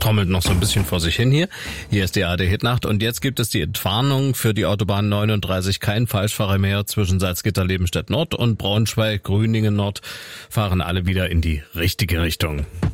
trommelt noch so ein bisschen vor sich hin hier. Hier ist die ARD Hitnacht und jetzt gibt es die Entwarnung für die Autobahn 39. Kein Falschfahrer mehr zwischen Salzgitter, Lebenstedt Nord und Braunschweig, Grüningen Nord fahren alle wieder in die richtige Richtung.